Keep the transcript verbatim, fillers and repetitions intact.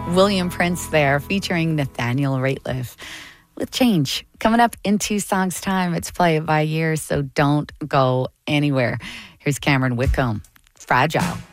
William Prince there featuring Nathaniel Rateliff with Change. Coming up in two songs' time, it's Play It By Year, so don't go anywhere. Here's Cameron Whitcomb, Fragile.